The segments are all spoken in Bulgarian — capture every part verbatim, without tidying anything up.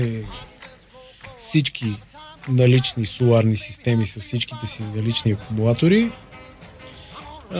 всички налични соларни системи с всичките си налични акумулатори, а,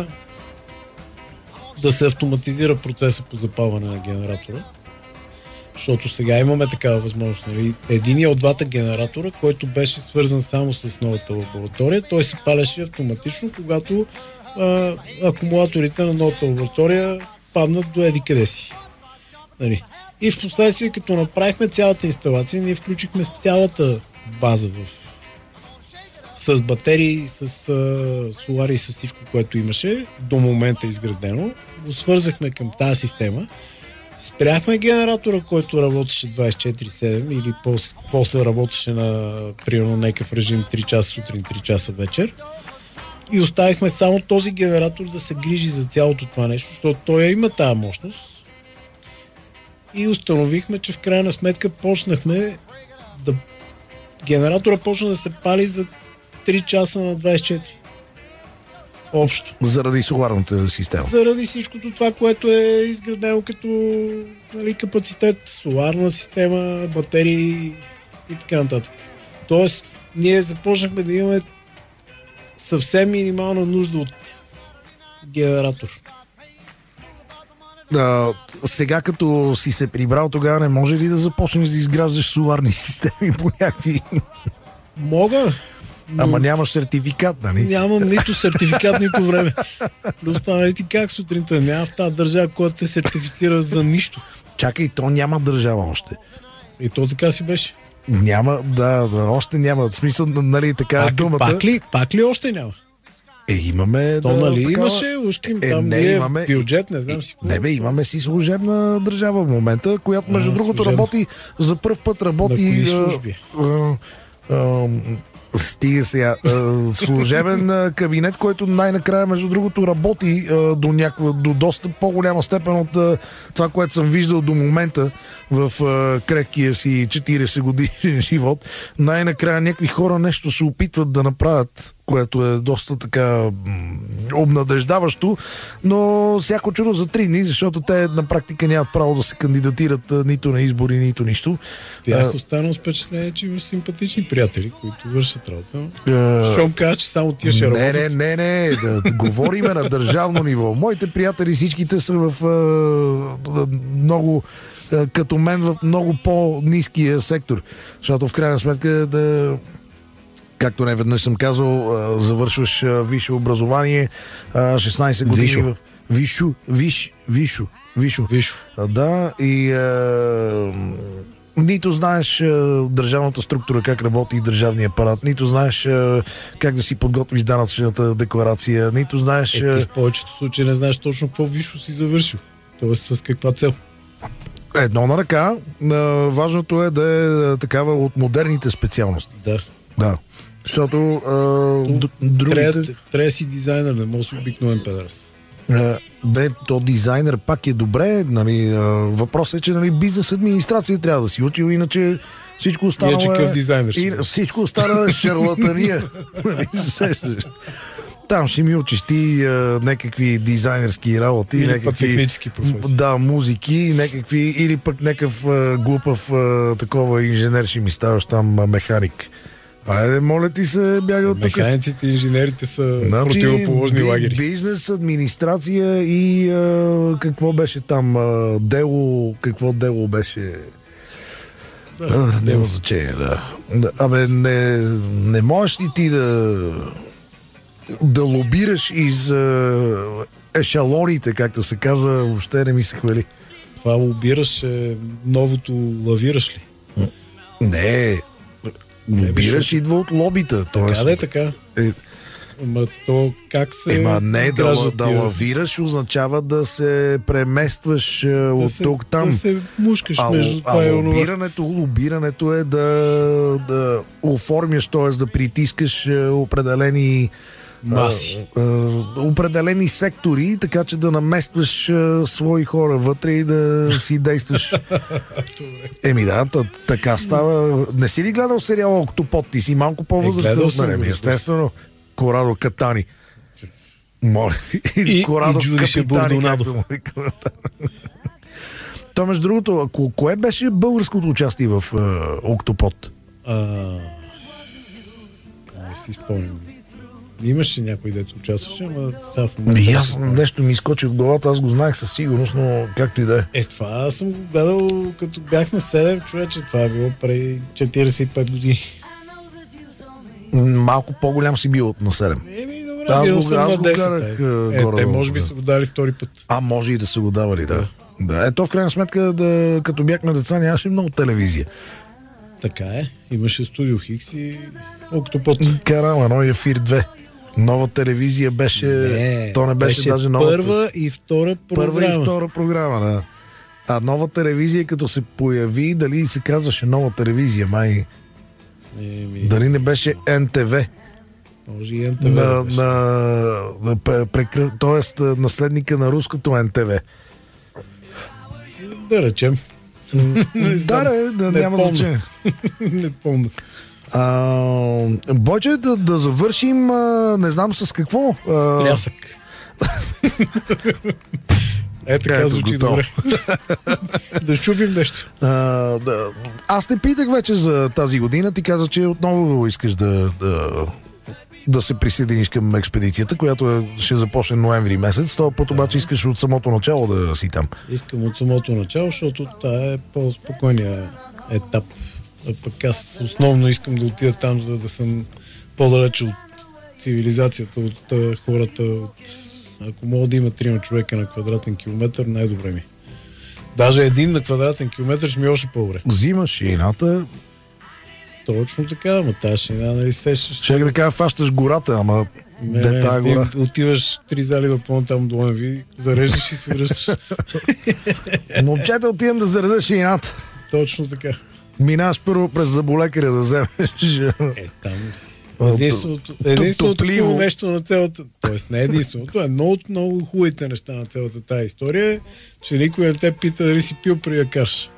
да се автоматизира процеса по запалване на генератора. Защото сега имаме такава възможност. Нали? Единият от двата генератора, който беше свързан само с новата лаборатория, той се палеше автоматично, когато а, акумулаторите на новата лаборатория паднат до еди къде си. Нали? И в последствие, като направихме цялата инсталация, ние включихме цялата база в... с батерии, с а, солари и с всичко, което имаше до момента изградено. Го свързахме към тази система. Спряхме генератора, който работеше двайсет и четири седем или после, после работеше на примерно някакъв режим три часа сутрин, три часа вечер. И оставихме само този генератор да се грижи за цялото това нещо, защото той има тази мощност. И установихме, че в крайна сметка почнахме да... Генератора почна да се пали за три часа на двайсет и четири. Общо. Заради соларната система. Заради всичкото това, което е изградено като, нали, капацитет, соларна система, батерии и така нататък. Тоест, ние започнахме да имаме съвсем минимална нужда от генератор. А, сега като си се прибрал, тогава не може ли да започнеш да изграждаш соларни системи по някакви... Мога. Но... Ама нямаш сертификат, нали? Нямам нито сертификат, нито време. Плюс това, нали ти как сутринта? Няма в тази държава, която те сертифицира за нищо. Чакай, то няма държава още. И то така си беше. Няма, да, да, още няма. В смисъл, нали, така пак, думата... Пак ли, пак ли още няма? Е, имаме... То, да, нали, такава... имаше, ушким, е, там не, ние имаме... бюджет, не знам си. Не бе, имаме си служебна държава в момента, която между а, другото служебна. Работи, за пръв път работи... На кои служби? А, а, а, стига сега. А, служебен а, кабинет, който най-накрая, между другото, работи а, до, някаква, до доста по-голяма степен от а, това, което съм виждал до момента в а, крехкия си четирийсет годишен живот. Най-накрая някакви хора нещо се опитват да направят, което е доста така м- обнадеждаващо, но всяко чудо за три дни, защото те на практика нямат право да се кандидатират а, нито на избори, нито нищо. Бях останал с впечатление, че имаш симпатични приятели, които вършат работа. А, Щом кажа, че само тия ще не, работят. не, не, не, да, да говориме на държавно ниво. Моите приятели всичките са в а, много а, като мен в много по-ниския сектор, защото в крайна сметка да, както не веднъж съм казал, а, завършваш а, висше образование, а, шестнайсет години Висшо. в висшо, виш, висшо, висшо. Виж, А, да, и а, нито знаеш а, държавната структура, как работи и държавния апарат, нито знаеш а, как да си подготвиш данъчната декларация, нито знаеш... е, ти А, в повечето случаи не знаеш точно какво висшо си завършил. Тоест с каква цел. едно на ръка. А, важното е да е а, такава от модерните специалности. Да. Да. Защото а, д- другите... Трябва, трябва да си дизайнер, не може да си обикновен педерас. А, бе, то дизайнер пак е добре, нали, а, въпросът е, че нали, бизнес администрация трябва да си учил, иначе всичко останало Иначе какъв дизайнер ще и, бъде? всичко останало е шарлатания. Нали, се сещаш? Там ще ми учиш ти а, някакви дизайнерски работи, Или някакви пък технически професии. да, музики, някакви, или пък някакъв а, глупав а, такова инженер ще ми ставаш там а, механик. Айде, моля ти се, бяга от тук. Механиците и инженерите са Значи, противоположни би- лагери. Бизнес, администрация и а, какво беше там? А, дело, какво дело беше? Да, А, няма значение, да. Да, Абе, не, не можеш ли ти да да лобираш из а, ешалоните, както се казва, въобще не ми се хвали. Това лобираш е новото лавираш ли? Не, лобираш идва от лобита. Така Тоест, да е така. е, Ама то как се Ема не, да, изграждат да тия- лавираш означава да се преместваш а, да от се- тук там. Да се мушкаш А, между а това и онова. лобирането, лобирането е да, да оформяш, т.е. да притискаш а, определени Маси. а, а, определени сектори, така че да наместваш а, свои хора вътре и да си действаш. Еми да, т- така става. Не си ли гледал сериала Октопод? Ти си малко по-възрастен гледал от съм мен. го, Еми, Естествено. Корадо Катани. Моля. И- Корадо и Джудише Капитани, Бордонадо. както му викаме. То, между другото, ако, кое беше българското участие в е, Октопод? А, не си спомням. Имаше някой, дето участваше, ама сега в момента... И аз нещо ми изкочи в главата, аз го знаех със сигурност, но както и да е. Е, това съм го гледал като бях на седем, човече. Това е било преди четиридесет и пет години. Малко по-голям си бил от на седем. Еми, добре, аз бил го, съм аз на го десет. гледах Е, горе. те може би са го дали втори път. А, може и да са го давали, да. Да, ето в крайна сметка, да, като бяхме деца, нямаше много телевизия. Така е. Имаше Студио Хикс и Октопод. Карам, едно и Ефир две. Нова телевизия беше... Не, то не беше, беше даже нова... първа и втора програма. Първа и втора програма, да. А нова телевизия, като се появи, дали се казваше нова телевизия, май... Еми, Дали не беше Ен Те Ве? може и Ен Те Ве На, да беше. на, на, прекр... Тоест, наследника на руското Ен Те Ве. Да речем. Не знам. Да, да, да Не няма помня. значение. Не помня. А, Бойче, да, да завършим, а, не знам с какво. А, Трясък. Е, така Ето, звучи готово. добре. Да щупим нещо. а, да. Аз те питах вече за тази година, ти каза, че отново искаш да, да, да се присъединиш към експедицията, която е, ще започне ноември месец. Този път обаче искаш от самото начало да си там. Искам от самото начало, защото това е по-спокойния етап. А пък аз основно искам да отида там, за да съм по-далече от цивилизацията, от а, хората. От... Ако мога да има трима човека на квадратен километър, най-добре ми. Даже един на квадратен километър ще ми е още по-добре. Взимаш шината, Точно така, ама тази шина, нали сещаш? ще да кажа, фащаш гората, ама Не, де не, тая ти гора? отиваш три залива по-натам до Ленви, зареждаш и се връщаш. Момчета, отивам да зареда шината. Точно така. Минаваш първо през заболекаря да вземеш. Е, там единственото, единственото топливо. хубаво нещо на цялата, т.е. не единственото, едно от много хубавите неща на цялата тази история е, че никой не те пита дали си пил при якарш.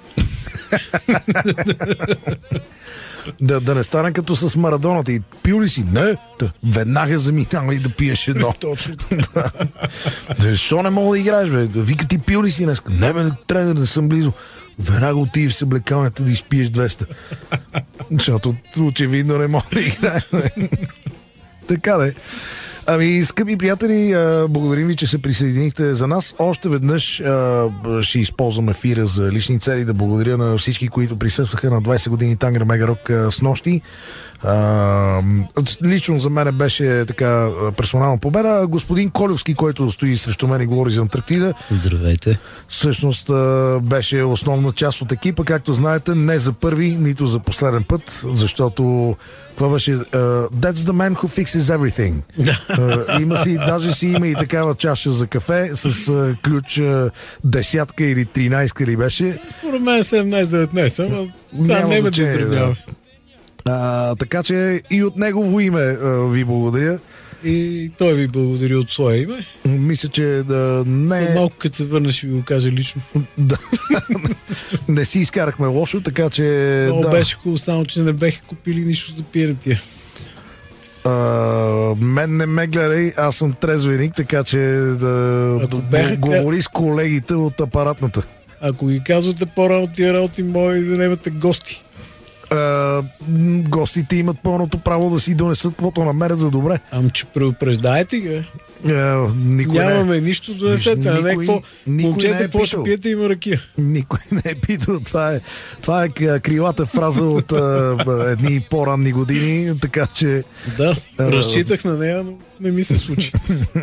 Да, да не стане като с Марадоната. И пил ли си? Не. Та, веднага заминава и да пиеш едно. Точно така. Защо не мога да играеш, бе? Да вика, ти пил ли си днес? Не, бе, тренер, не съм близо. Веднага отиди в съблекалнята да изпиеш двеста. Защото очевидно не мога да играеш. Така да е. Ами, скъпи приятели, а, благодарим ви, че се присъединихте за нас. Още веднъж а, ще използвам ефира за лични цели да благодаря на всички, които присъстваха на двайсет години Тангер Мегарок с нощи. А, лично за мен беше така персонална победа. Господин Колевски, който стои срещу мен и говори за Антарктида, Здравейте. всъщност а, беше основна част от екипа, както знаете, не за първи, нито за последен път, защото това беше uh, That's the man who fixes everything. Uh, има си, даже си има и такава чаша за кафе с uh, ключ uh, десятка или тринайсетка ли беше. Според мен седемнайсет-деветнайсет, ама сега Няма не ме да значение, издръбняваме. А, така че и от негово име а, ви благодаря. И той ви благодари от своя име. Мисля, че да не... След малко като се върнеш ще ви го кажа лично. Да. Не си изкарахме лошо, така че... Много да. беше хубаво, само че не беха купили нищо за пиене тия. А, мен не ме гледай, аз съм трезвеник, така че да, Ако да бяха- говори с колегите от апаратната. Ако ги казвате по-рано тия работи, може и да не имате гости. А, м, гостите имат пълното право да си донесат каквото намерят за добре. Ами че предупреждайте ги. А, никой не, Нямаме нищо да донесете. А не Никой- какво? никой не Момчета, е какво ще питал. пиете, има ракия. никой не е питал. Това е, това е к- крилата фраза от а, б- едни по-ранни години, така че Да, А, разчитах на нея, но не ми се случи.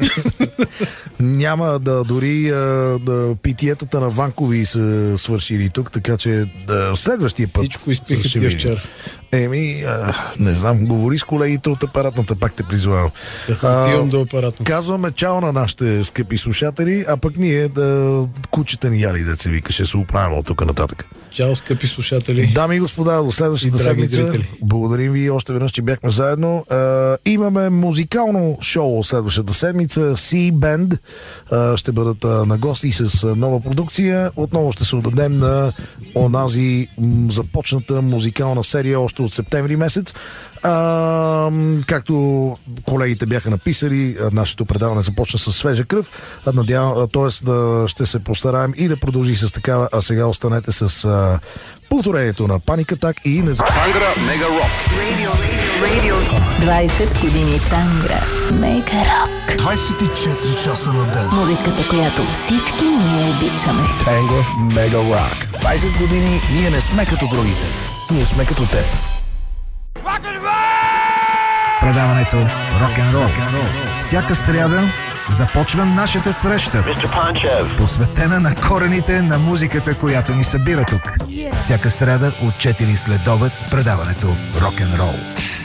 няма да дори а, да питиетата на Ванкови са свършили тук, така че да, следващия път. Всичко изпиха ще тия видим. вчера. Еми, а, не знам, говори с колегите от апаратната, пак те призвавам. А, Отивам до апаратно. Казваме чао на нашите скъпи слушатели, а пък ние да кучета ни яли, да се вика, ще се оправим от тук нататък. Чао, скъпи слушатели. Дами и господа, до следващата седмица. Зрители. Благодарим ви още веднъж, че бяхме заедно. Uh, имаме музикално шоу следващата седмица. Sea Band uh, ще бъдат uh, на гости с uh, нова продукция. Отново ще се отдадем на онази м- започната музикална серия още от септември месец. Uh, както колегите бяха написали, uh, нашето предаване започна с свежа кръв. Uh, надявам, uh, т.е. Uh, ще се постараем и да продължи с такава, а сега останете с uh, повторението на Panic Attack и не... Тангра Мега Рок. двайсет години Тангра Мега Рок. двайсет и четири часа на ден. Музиката, която всички ние обичаме. Тангра Мега Рок. двайсет години ние не сме като другите. Ние сме като теб. Предаването Рок-н-рол. Всяка сряда започва нашата среща, посветена на корените на музиката, която ни събира тук. Всяка сряда от четири след обед предаването Рок-н-рол.